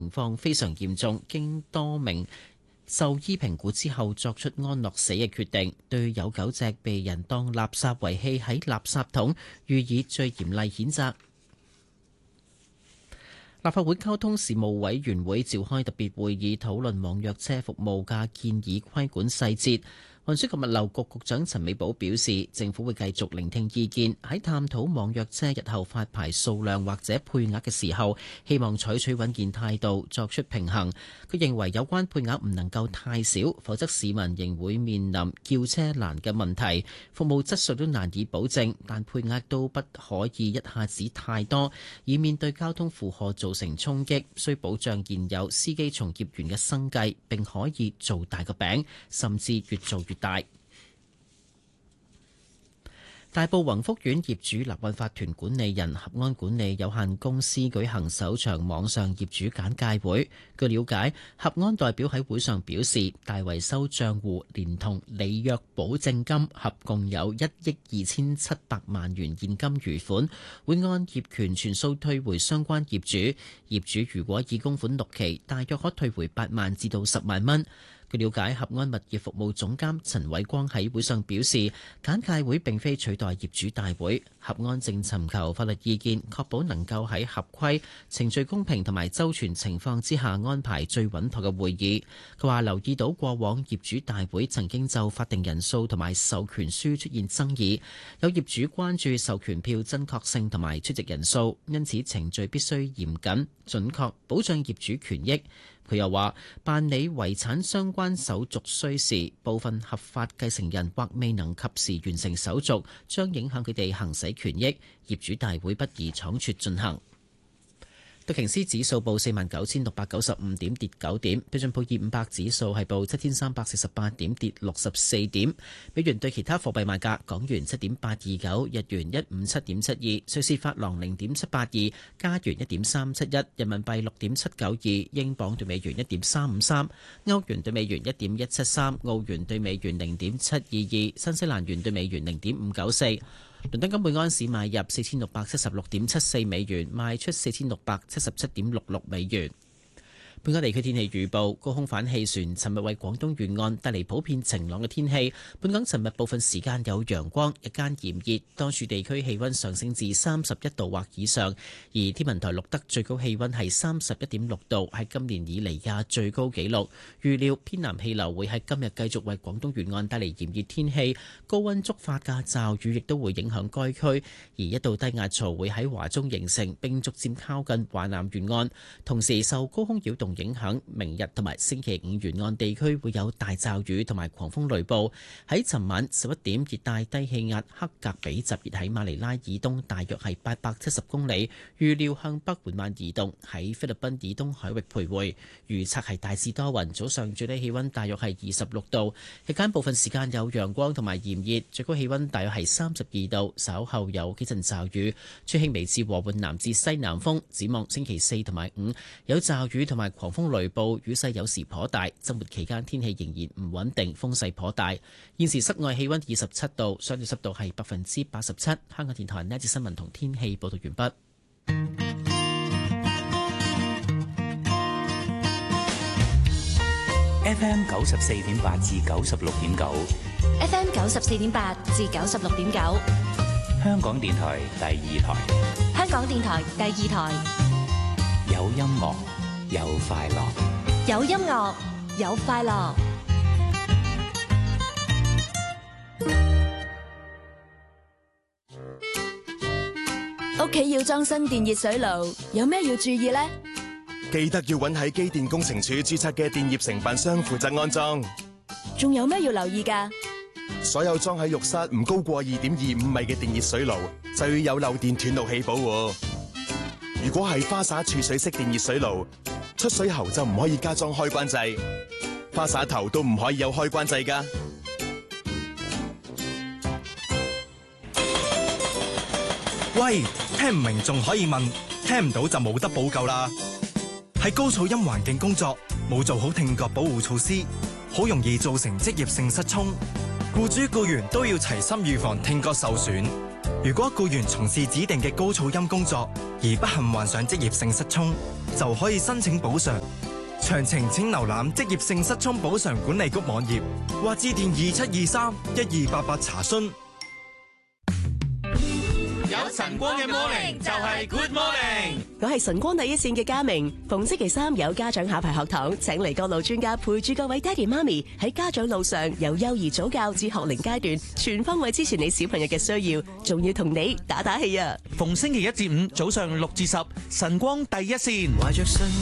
情況非常嚴重，經多名獸醫評估之後作出安樂死嘅決定，對有狗隻被人當垃圾遺棄喺垃圾桶予以最嚴厲譴責。立法會交通事務委員會召開特別會議，討論網約車服務嘅建議規管細節。運輸及物流局局長陳美寶表示，政府會繼續聆聽意見，喺探討網約車日後發牌數量或者配額嘅時候，希望採取穩健態度，作出平衡。佢認為有關配額唔能夠太少，否則市民仍會面臨叫車難嘅問題，服務質素都難以保證。但配額都不可以一下子太多，以免對交通負荷造成衝擊。需保障現有司機從業員嘅生計，並可以做大個餅，甚至越做越大。大埔宏福苑業主立案法團管理人合安管理有限公司舉行首場網上業主簡介會。據了解，合安代表喺會上表示，大維修賬戶連同履約保證金合共有1億2700萬元現金餘款，會按業權全數退回相關業主。業主如果已供款6期，大約可退回8萬至到10萬蚊。據了解，合安物業服務總監陳偉光喺會上表示，簡介會並非取代業主大會，合安正尋求法律意見，確保能夠喺合規、程序公平同埋周全情況之下安排最穩妥嘅會議。佢話留意到過往業主大會曾經就法定人數同埋授權書出現爭議，有業主關注授權票真確性同埋出席人數，因此程序必須嚴謹、準確，保障業主權益。佢又話，辦理遺產相關手續需時，部分合法繼承人或未能及時完成手續，將影響佢哋行使權益。業主大會不宜倉促進行。道瓊斯指數報49,695點，跌9點；標準普爾500指數係報7,348點，跌64點。美元對其他貨幣賣價：港元7.829，日元157.72，瑞士法郎0.782，加元1.371，人民幣6.792，英鎊對美元1.353，歐元對美元1.173，澳元對美元0.722，新西蘭元對美元0.594。倫敦金每安士買入4676.74美元，賣出4677.66美元。本港地區天氣預報，高空反氣旋尋日為廣東沿岸帶嚟普遍晴朗嘅天氣。本港尋日部分時間有陽光，日間炎熱，多處地區氣溫上升至31度或以上。而天文台錄得最高氣溫係31.6度，係今年以嚟嘅最高紀錄。預料偏南氣流會喺今日繼續為廣東沿岸帶嚟炎熱天氣，高溫觸發嘅驟雨亦都會影響該區。而一道低壓槽會喺華中形成，並逐漸靠近華南沿岸，同時受高空擾動影響，明日同埋星期五沿岸地區會有大驟雨同埋狂風雷暴。喺尋晚11點，熱帶低氣壓克格比集結喺馬尼拉以東大約係870公里，預料向北緩慢移動，喺菲律賓以東海域徘徊。預測係大致多雲，早上最低氣溫大約係26度，日間部分時間有陽光同埋炎熱，最高氣溫大約係32度，稍後有幾陣驟雨，吹輕微至和緩南至西南風。展望星期4同埋5有驟雨同埋狂風雷暴，雨勢有時頗大。周末期間天氣仍然唔穩定，風勢頗大。現時室外氣溫27度，相對濕度係87%。香港電台呢一節新聞同天氣報道完畢。 FM 94.8至96.9 ，FM 94.8至96.9， 香港電台第2台， 香港電台第2台， 有音樂有快樂， 有音樂有快樂。屋企要裝新電熱水爐，有咩要注意呢？ 記得要揾喺機電工程署註冊嘅電業承辦商負責安裝。 仲有咩要留意㗎？ 所有裝喺浴室唔高過2.25米嘅電熱水爐，就要有漏電斷路器保護。如果係花灑儲水式電熱水爐，出水喉就唔可以加裝開關掣，花灑頭都唔可以有開關掣㗎。 喂，聽唔明仲可以問，聽唔到就冇得補救啦。喺高噪音環境工作，冇做好聽覺保護措施，好容易造成職業性失聰。僱主僱員都要齊心預防聽覺受損。如果僱員從事指定嘅高噪音工作，而不幸患上職業性失聰， 就可以申請補償。詳情請瀏覽職業性失聰補償管理局網頁，或致電2723-1288查詢。 有晨光嘅 morning 就係 good morning。 我係晨光第一線嘅嘉明，逢星期三有家長考牌學堂，請嚟各路專家陪住各位爹哋媽咪喺家長路上，由幼兒早教至學齡階段，全方位支持你小朋友嘅需要，仲要同你打打氣啊！ 逢星期一至五早上6至10，晨光第一線。